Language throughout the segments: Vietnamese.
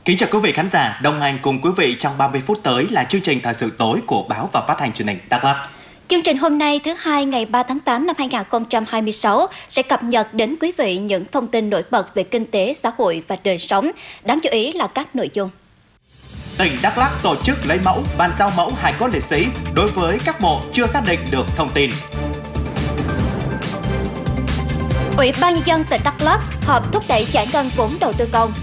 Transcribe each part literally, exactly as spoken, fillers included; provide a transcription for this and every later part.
Kính chào quý vị khán giả, đồng hành cùng quý vị trong ba mươi phút tới là chương trình thời sự tối của báo và phát thanh truyền hình Đắk Lắk. Chương trình hôm nay thứ hai ngày ba tháng tám năm hai nghìn không trăm hai mươi sáu sẽ cập nhật đến quý vị những thông tin nổi bật về kinh tế, xã hội và đời sống. Đáng chú ý là các nội dung. Tỉnh Đắk Lắk tổ chức lấy mẫu, bàn giao mẫu hài cốt liệt sĩ đối với các mộ chưa xác định được thông tin. Ủy ban nhân dân tỉnh Đắk Lắk họp thúc đẩy giải ngân vốn đầu tư công.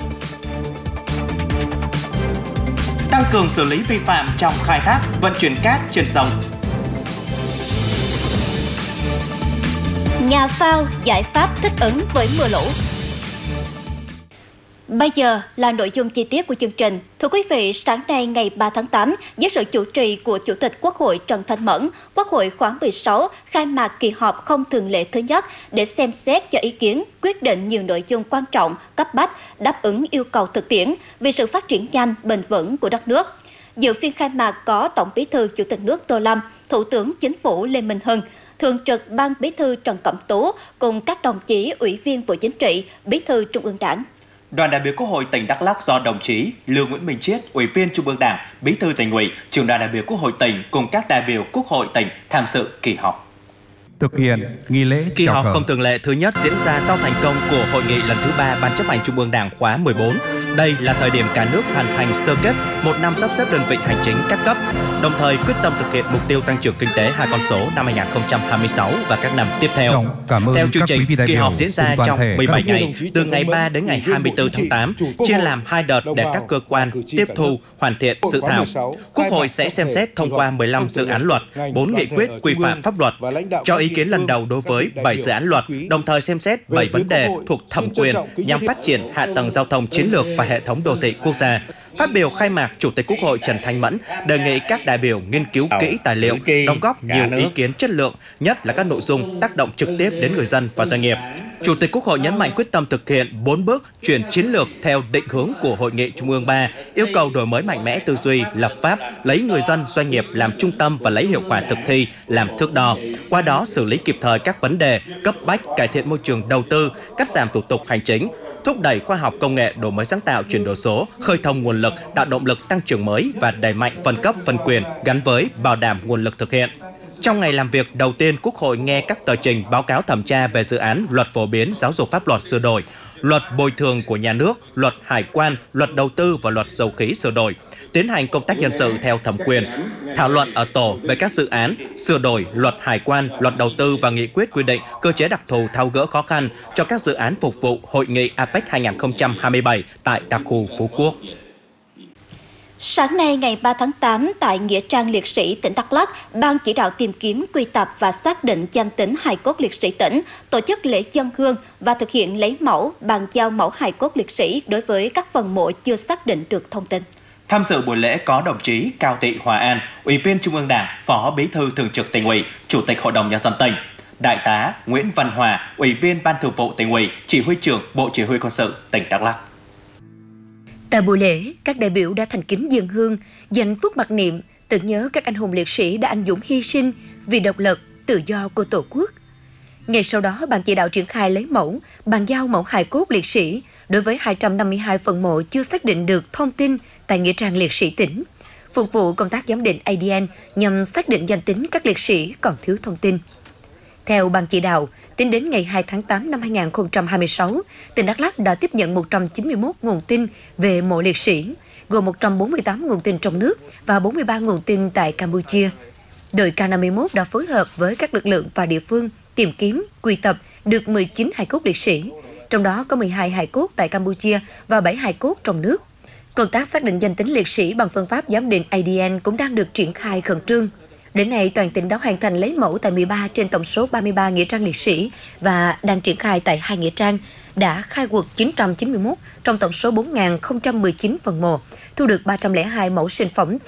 Tăng cường xử lý vi phạm trong khai thác, vận chuyển cát trên sông. Nhà phao giải pháp thích ứng với mưa lũ. Bây giờ là nội dung chi tiết của chương trình. Thưa quý vị, sáng nay ngày ba tháng tám, dưới sự chủ trì của Chủ tịch Quốc hội Trần Thanh Mẫn, Quốc hội khóa mười sáu khai mạc kỳ họp không thường lệ thứ nhất để xem xét cho ý kiến, quyết định nhiều nội dung quan trọng, cấp bách, đáp ứng yêu cầu thực tiễn vì sự phát triển nhanh, bền vững của đất nước. Dự phiên khai mạc có Tổng Bí thư Chủ tịch nước Tô Lâm, Thủ tướng Chính phủ Lê Minh Hưng, Thường trực Ban Bí thư Trần Cẩm Tú cùng các đồng chí Ủy viên Bộ Chính trị, Bí thư Trung ương Đảng. Đoàn đại biểu Quốc hội tỉnh Đắk Lắk do đồng chí Lương Nguyễn Minh Chiết, Ủy viên Trung ương Đảng, Bí thư Tỉnh ủy, Trưởng đoàn đại biểu Quốc hội tỉnh cùng các đại biểu Quốc hội tỉnh tham dự kỳ họp. Thực hiện nghi lễ kỳ họp không thường lệ thứ nhất diễn ra sau thành công của hội nghị lần thứ ba Ban chấp hành Trung ương Đảng khóa mười bốn. Đây là thời điểm cả nước hoàn thành sơ kết một năm sắp xếp đơn vị hành chính các cấp, đồng thời quyết tâm thực hiện mục tiêu tăng trưởng kinh tế hai con số năm hai nghìn không trăm hai mươi sáu và các năm tiếp theo. Theo chương trình, kỳ họp diễn ra trong mười bảy ngày, từ ngày ba đến ngày hai mươi tư tháng tám, chia làm hai đợt để các cơ quan tiếp thu, hoàn thiện dự thảo. Quốc hội sẽ xem xét thông qua mười lăm dự án luật, bốn nghị quyết quy phạm pháp luật, cho ý kiến lần đầu đối với bảy dự án luật, đồng thời xem xét bảy vấn đề thuộc thẩm quyền nhằm phát triển hạ tầng giao thông chiến lược và hệ thống đô thị quốc gia. Phát biểu khai mạc, Chủ tịch Quốc hội Trần Thanh Mẫn đề nghị các đại biểu nghiên cứu kỹ tài liệu, đóng góp nhiều ý kiến chất lượng, nhất là các nội dung tác động trực tiếp đến người dân và doanh nghiệp. Chủ tịch Quốc hội nhấn mạnh quyết tâm thực hiện bốn bước chuyển chiến lược theo định hướng của Hội nghị Trung ương ba, yêu cầu đổi mới mạnh mẽ tư duy, lập pháp, lấy người dân, doanh nghiệp làm trung tâm và lấy hiệu quả thực thi làm thước đo. Qua đó xử lý kịp thời các vấn đề cấp bách, cải thiện môi trường đầu tư, cắt giảm thủ tục hành chính, thúc đẩy khoa học công nghệ, đổi mới sáng tạo, chuyển đổi số, khơi thông nguồn lực, tạo động lực tăng trưởng mới và đẩy mạnh phân cấp, phân quyền gắn với bảo đảm nguồn lực thực hiện. Trong ngày làm việc đầu tiên, Quốc hội nghe các tờ trình báo cáo thẩm tra về dự án Luật phổ biến giáo dục pháp luật sửa đổi, Luật bồi thường của nhà nước, Luật hải quan, Luật đầu tư và Luật dầu khí sửa đổi, tiến hành công tác nhân sự theo thẩm quyền, thảo luận ở tổ về các dự án sửa đổi Luật hải quan, Luật đầu tư và nghị quyết quy định cơ chế đặc thù tháo gỡ khó khăn cho các dự án phục vụ Hội nghị a pếch hai nghìn không trăm hai mươi bảy tại đặc khu Phú Quốc. Sáng nay ngày ba tháng tám, tại Nghĩa trang Liệt sĩ tỉnh Đắk Lắk, Ban chỉ đạo tìm kiếm, quy tập và xác định danh tính hài cốt liệt sĩ tỉnh tổ chức lễ dâng hương và thực hiện lấy mẫu, bàn giao mẫu hài cốt liệt sĩ đối với các phần mộ chưa xác định được thông tin. Tham dự buổi lễ có đồng chí Cao Thị Hòa An, Ủy viên Trung ương Đảng, Phó Bí thư Thường trực Tỉnh ủy, Chủ tịch Hội đồng Nhân dân tỉnh, Đại tá Nguyễn Văn Hòa, Ủy viên Ban Thường vụ Tỉnh ủy, Chỉ huy trưởng Bộ Chỉ huy Quân sự tỉnh Đắk Lắk. Tại buổi lễ, các đại biểu đã thành kính dâng hương, dành phút mặc niệm, tưởng nhớ các anh hùng liệt sĩ đã anh dũng hy sinh vì độc lập, tự do của Tổ quốc. Ngay sau đó, Ban chỉ đạo triển khai lấy mẫu, bàn giao mẫu hài cốt liệt sĩ đối với hai trăm năm mươi hai phần mộ chưa xác định được thông tin tại Nghĩa trang Liệt sĩ tỉnh, phục vụ công tác giám định a đê en nhằm xác định danh tính các liệt sĩ còn thiếu thông tin. Theo Ban chỉ đạo, tính đến ngày hai tháng tám năm hai nghìn không trăm hai mươi sáu, tỉnh Đắk Lắk đã tiếp nhận một trăm chín mươi mốt nguồn tin về mộ liệt sĩ, gồm một trăm bốn mươi tám nguồn tin trong nước và bốn mươi ba nguồn tin tại Campuchia. Đội K năm mươi mốt đã phối hợp với các lực lượng và địa phương tìm kiếm, quy tập được mười chín hài cốt liệt sĩ, trong đó có mười hai hài cốt tại Campuchia và bảy hài cốt trong nước. Công tác xác định danh tính liệt sĩ bằng phương pháp giám định a đê en cũng đang được triển khai khẩn trương. Đến nay, toàn tỉnh đã hoàn thành lấy mẫu tại mười ba trên tổng số ba mươi ba nghĩa trang liệt sĩ và đang triển khai tại hai nghĩa trang, đã khai quật chín trăm chín mươi mốt trong tổng số bốn nghìn không trăm mười chín phần mộ, thu được ba trăm lẻ hai mẫu sinh phẩm